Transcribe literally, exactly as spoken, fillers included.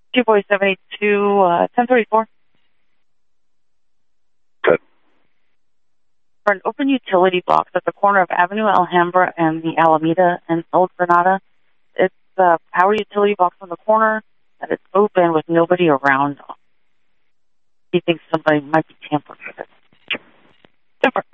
two boy seven eight two, uh, ten thirty-four. Good. For an open utility box at the corner of Avenue Alhambra and the Alameda and El Granada. It's a power utility box on the corner that is open with nobody around. He thinks somebody might be tampering with it. Super.